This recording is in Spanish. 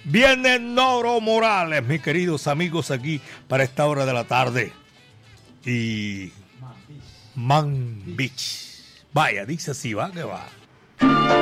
Viene Noro Morales, mis queridos amigos, aquí para esta hora de la tarde. Y Man Beach. Vaya, dice así, va que va.